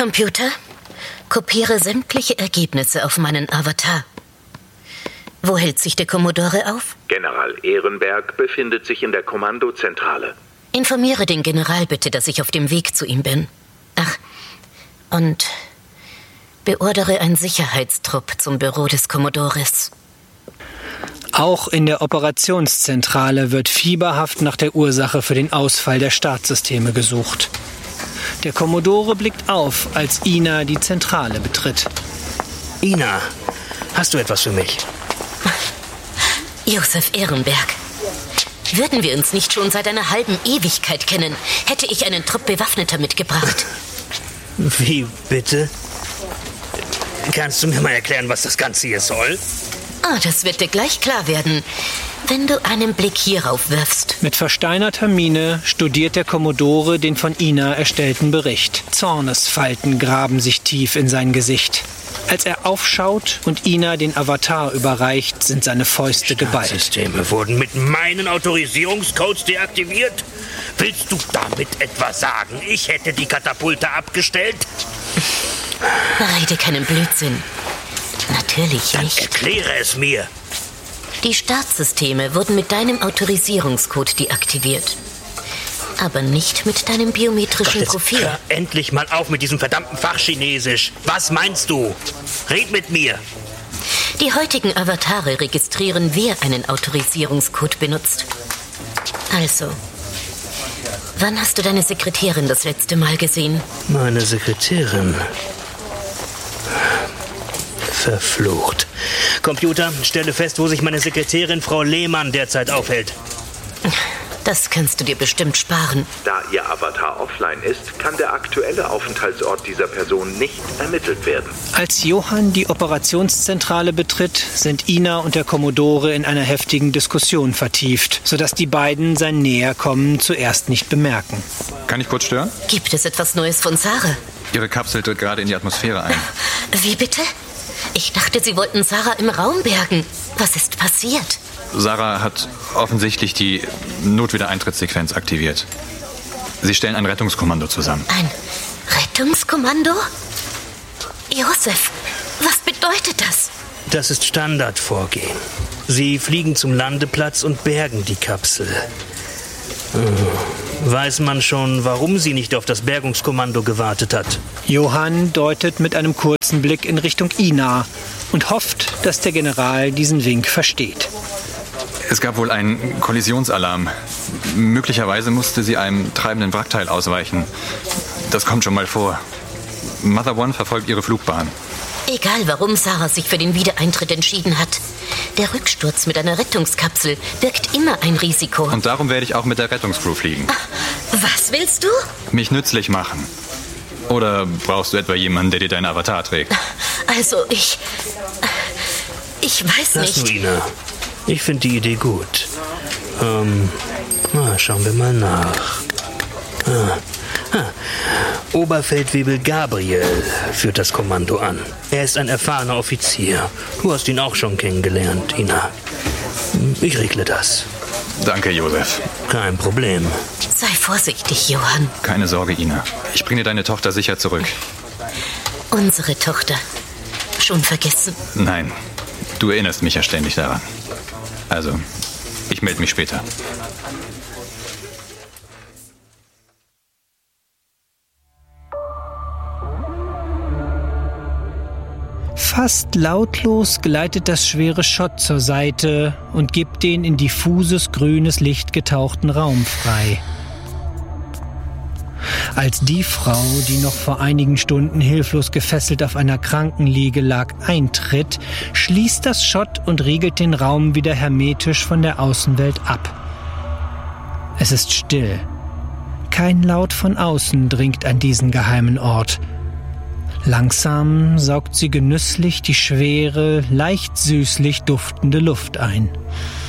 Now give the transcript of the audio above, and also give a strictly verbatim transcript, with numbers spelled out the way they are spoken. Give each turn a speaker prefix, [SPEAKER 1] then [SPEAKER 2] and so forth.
[SPEAKER 1] Computer, kopiere sämtliche Ergebnisse auf meinen Avatar. Wo hält sich der Commodore auf?
[SPEAKER 2] General Ehrenberg befindet sich in der Kommandozentrale.
[SPEAKER 1] Informiere den General bitte, dass ich auf dem Weg zu ihm bin. Ach, und beordere einen Sicherheitstrupp zum Büro des Commodores.
[SPEAKER 3] Auch in der Operationszentrale wird fieberhaft nach der Ursache für den Ausfall der Startsysteme gesucht. Der Commodore blickt auf, als Ina die Zentrale betritt.
[SPEAKER 4] Ina, hast du etwas für mich?
[SPEAKER 1] Josef Ehrenberg. Würden wir uns nicht schon seit einer halben Ewigkeit kennen, hätte ich einen Trupp Bewaffneter mitgebracht.
[SPEAKER 4] Wie bitte? Kannst du mir mal erklären, was das Ganze hier soll?
[SPEAKER 1] Ah, das wird dir gleich klar werden, wenn du einen Blick hierauf wirfst.
[SPEAKER 3] Mit versteinerter Miene studiert der Commodore den von Ina erstellten Bericht. Zornesfalten graben sich tief in sein Gesicht. Als er aufschaut und Ina den Avatar überreicht, sind seine Fäuste geballt.
[SPEAKER 4] Startsysteme wurden mit meinen Autorisierungscodes deaktiviert? Willst du damit etwa sagen, ich hätte die Katapulte abgestellt?
[SPEAKER 1] Rede keinen Blödsinn. Natürlich
[SPEAKER 4] Dann
[SPEAKER 1] nicht.
[SPEAKER 4] Erkläre es mir.
[SPEAKER 1] Die Startsysteme wurden mit deinem Autorisierungscode deaktiviert. Aber nicht mit deinem biometrischen
[SPEAKER 4] Gott, jetzt
[SPEAKER 1] Profil.
[SPEAKER 4] hör endlich mal auf mit diesem verdammten Fachchinesisch. Was meinst du? Red mit mir.
[SPEAKER 1] Die heutigen Avatare registrieren, wer einen Autorisierungscode benutzt. Also, wann hast du deine Sekretärin das letzte Mal gesehen?
[SPEAKER 4] Meine Sekretärin. Verflucht. Computer, stelle fest, wo sich meine Sekretärin Frau Lehmann derzeit aufhält.
[SPEAKER 1] Das kannst du dir bestimmt sparen.
[SPEAKER 2] Da Ihr Avatar offline ist, kann der aktuelle Aufenthaltsort dieser Person nicht ermittelt werden.
[SPEAKER 3] Als Johann die Operationszentrale betritt, sind Ina und der Commodore in einer heftigen Diskussion vertieft, sodass die beiden sein Näherkommen zuerst nicht bemerken.
[SPEAKER 5] Kann ich kurz stören?
[SPEAKER 1] Gibt es etwas Neues von Sarah?
[SPEAKER 5] Ihre Kapsel tritt gerade in die Atmosphäre ein.
[SPEAKER 1] Wie bitte? Ich dachte, Sie wollten Sarah im Raum bergen. Was ist passiert?
[SPEAKER 5] Sarah hat offensichtlich die Notwiedereintrittssequenz aktiviert. Sie stellen ein Rettungskommando zusammen.
[SPEAKER 1] Ein Rettungskommando? Josef, was bedeutet das?
[SPEAKER 4] Das ist Standardvorgehen. Sie fliegen zum Landeplatz und bergen die Kapsel. Weiß man schon, warum sie nicht auf das Bergungskommando gewartet hat?
[SPEAKER 3] Johann deutet mit einem kurzen Blick in Richtung Ina und hofft, dass der General diesen Wink versteht.
[SPEAKER 5] Es gab wohl einen Kollisionsalarm. Möglicherweise musste sie einem treibenden Wrackteil ausweichen. Das kommt schon mal vor. Mother One verfolgt ihre Flugbahn.
[SPEAKER 1] Egal, warum Sarah sich für den Wiedereintritt entschieden hat. Der Rücksturz mit einer Rettungskapsel birgt immer ein Risiko.
[SPEAKER 5] Und darum werde ich auch mit der Rettungscrew fliegen.
[SPEAKER 1] Was willst du?
[SPEAKER 5] Mich nützlich machen. Oder brauchst du etwa jemanden, der dir deinen Avatar trägt?
[SPEAKER 1] Also, ich... Ich weiß
[SPEAKER 4] Lass
[SPEAKER 1] nicht.
[SPEAKER 4] du, Ina. Ich finde die Idee gut. Ähm, na, schauen wir mal nach. Ah. Ah. Oberfeldwebel Gabriel führt das Kommando an. Er ist ein erfahrener Offizier. Du hast ihn auch schon kennengelernt, Ina. Ich regle das.
[SPEAKER 5] Danke, Josef.
[SPEAKER 4] Kein Problem.
[SPEAKER 1] Sei vorsichtig, Johann.
[SPEAKER 5] Keine Sorge, Ina. Ich bringe deine Tochter sicher zurück.
[SPEAKER 1] Unsere Tochter. Schon vergessen?
[SPEAKER 5] Nein, du erinnerst mich ja ständig daran. Also, ich melde mich später.
[SPEAKER 3] Fast lautlos gleitet das schwere Schott zur Seite und gibt den in diffuses grünes Licht getauchten Raum frei. Als die Frau, die noch vor einigen Stunden hilflos gefesselt auf einer Krankenliege lag, eintritt, schließt das Schott und riegelt den Raum wieder hermetisch von der Außenwelt ab. Es ist still. Kein Laut von außen dringt an diesen geheimen Ort. Langsam saugt sie genüsslich die schwere, leicht süßlich duftende Luft ein.